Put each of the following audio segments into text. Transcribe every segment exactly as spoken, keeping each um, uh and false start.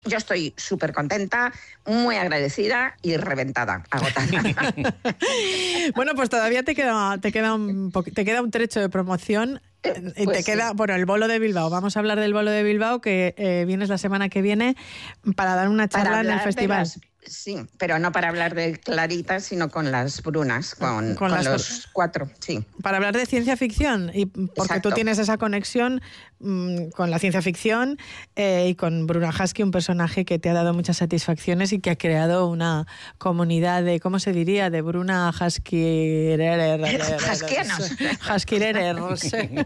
yo estoy súper contenta, muy agradecida y reventada, agotada. Bueno, pues todavía te queda, te queda un po- te queda un trecho de promoción. Y Pues te queda, sí. bueno, el bolo de Bilbao. Vamos a hablar del bolo de Bilbao, que eh, vienes la semana que viene para dar una charla Para en el hablar de festival. las- sí, pero no para hablar de Clarita, sino con las Brunas, con, Con con las los cuatro, sí. Para hablar de ciencia ficción, y porque Exacto. tú tienes esa conexión mmm, con la ciencia ficción eh, y con Bruna Husky, un personaje que te ha dado muchas satisfacciones y que ha creado una comunidad de, ¿cómo se diría? De Bruna Husky... Husquianos. Husquirerers.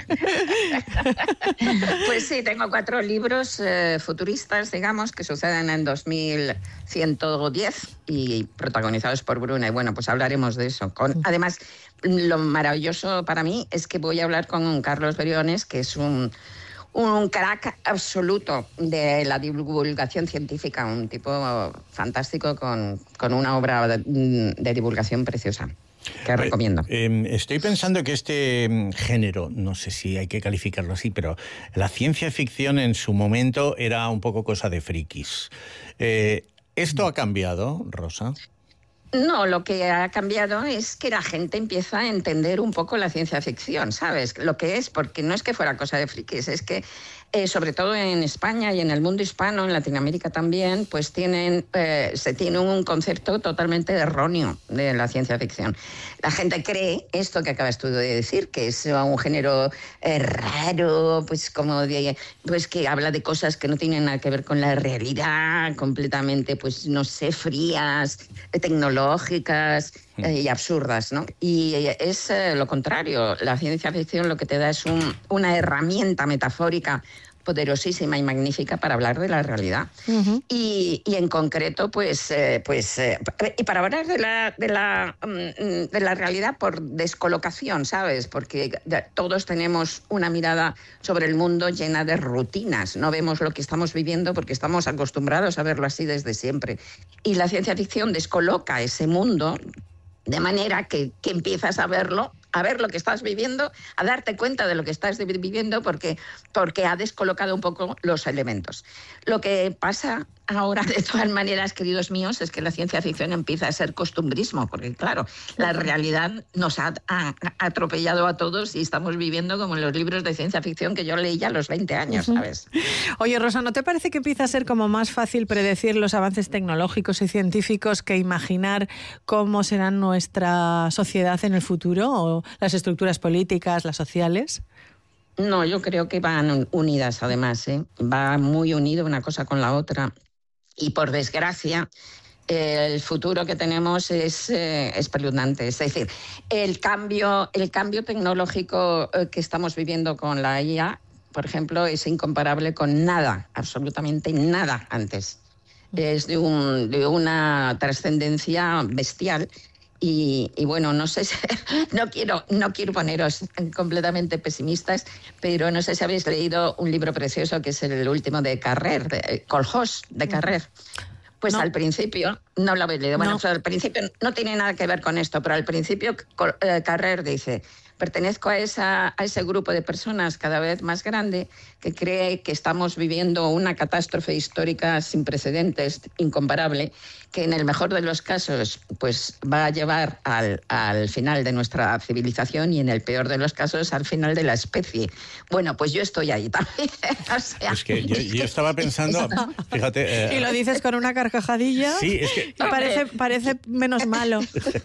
Pues sí, tengo cuatro libros eh, futuristas, digamos, que suceden en dos mil ciento diez y protagonizados por Bruna. Y bueno, pues hablaremos de eso. Con, además, lo maravilloso para mí es que voy a hablar con Carlos Beriones, que es un, un crack absoluto de la divulgación científica, un tipo fantástico con, con una obra de, de divulgación preciosa, que recomiendo. Eh, eh, estoy pensando que este género, no sé si hay que calificarlo así, pero la ciencia ficción en su momento era un poco cosa de frikis. Eh, ¿Esto ha cambiado, Rosa? No, lo que ha cambiado es que la gente empieza a entender un poco la ciencia ficción, ¿sabes? Lo que es, porque no es que fuera cosa de frikis, es que eh, sobre todo en España y en el mundo hispano, en Latinoamérica también, pues tienen, eh, se tiene un concepto totalmente erróneo de la ciencia ficción. La gente cree esto que acabas tú de decir, que es un género eh, raro, pues como de, pues que habla de cosas que no tienen nada que ver con la realidad, completamente, pues no sé, frías, tecnológicas eh, y absurdas, ¿no? Y es eh, lo contrario. La ciencia ficción lo que te da es un, una herramienta metafórica poderosísima y magnífica para hablar de la realidad. Uh-huh. y, y en concreto, pues, eh, pues eh, y para hablar de la, de, la, de la realidad por descolocación, ¿sabes? Porque todos tenemos una mirada sobre el mundo llena de rutinas. No vemos lo que estamos viviendo porque estamos acostumbrados a verlo así desde siempre. Y la ciencia ficción descoloca ese mundo de manera que, que empiezas a verlo, a ver lo que estás viviendo, a darte cuenta de lo que estás viviendo porque, porque ha descolocado un poco los elementos. Lo que pasa ahora, de todas maneras, queridos míos, es que la ciencia ficción empieza a ser costumbrismo, porque claro, la realidad nos ha, ha, ha atropellado a todos y estamos viviendo como en los libros de ciencia ficción que yo leí ya a los veinte años, ¿sabes? Oye, Rosa, ¿no te parece que empieza a ser como más fácil predecir los avances tecnológicos y científicos que imaginar cómo será nuestra sociedad en el futuro o las estructuras políticas, las sociales? No, yo creo que van unidas además, ¿eh? Va muy unido una cosa con la otra. Y por desgracia, el futuro que tenemos es eh, espeluznante. Es decir, el cambio, el cambio tecnológico que estamos viviendo con la I A, por ejemplo, es incomparable con nada, absolutamente nada antes. Es de, un, de una trascendencia bestial. Y, y bueno, no sé si, no quiero, no quiero poneros completamente pesimistas, pero no sé si habéis leído un libro precioso que es el último de Carrer, de Coljós, de Carrer. Pues no. Al principio, no lo habéis leído, bueno, no. Pues al principio no tiene nada que ver con esto, pero al principio Carrer dice: pertenezco a, esa, a ese grupo de personas cada vez más grande que cree que estamos viviendo una catástrofe histórica sin precedentes, incomparable, que en el mejor de los casos pues, va a llevar al, al final de nuestra civilización y en el peor de los casos al final de la especie. Bueno, pues yo estoy ahí también. O sea, es que yo, yo estaba pensando, fíjate... Eh, y lo dices con una carcajadilla. Sí, es que... Parece, parece menos malo.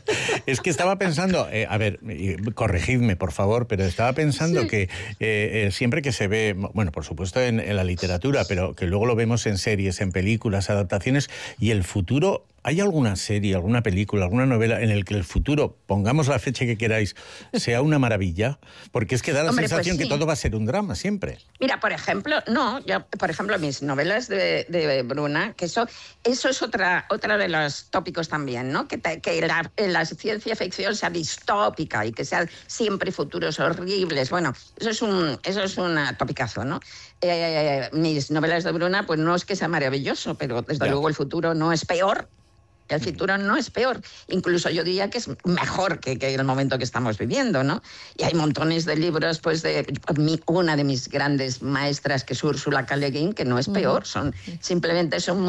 Es que estaba pensando, eh, a ver, corregidme por favor, pero estaba pensando sí. que eh, eh, siempre que se ve, bueno, por supuesto en, en la literatura, pero que luego lo vemos en series, en películas, adaptaciones, y el futuro... ¿Hay alguna serie, alguna película, alguna novela en el que el futuro, pongamos la fecha que queráis, sea una maravilla? Porque es que da la Hombre, sensación pues sí. que todo va a ser un drama siempre. Mira, por ejemplo, no, yo, por ejemplo, mis novelas de, de Bruna, que eso, eso es otra, otra de los tópicos también, ¿no? Que, te, que la, la ciencia ficción sea distópica y que sean siempre futuros horribles. Bueno, eso es un, eso es un topicazo, ¿no? Eh, mis novelas de Bruna, pues no es que sea maravilloso, pero desde ya. luego el futuro no es peor El futuro no es peor, incluso yo diría que es mejor que, que el momento que estamos viviendo, ¿no? Y hay montones de libros, pues de mi, una de mis grandes maestras, que es Úrsula K. Le Guin, que no es peor, son simplemente son